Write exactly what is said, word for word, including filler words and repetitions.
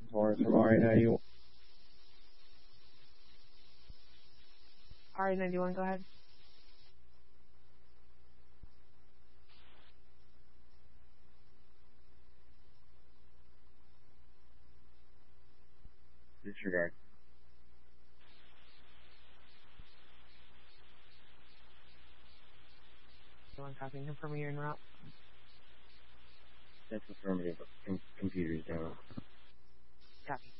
Torres from R A ninety-one. R A ninety-one, go ahead. Disregard. You want copying him from your en route? That's affirmative. Com- computer's down. Copy.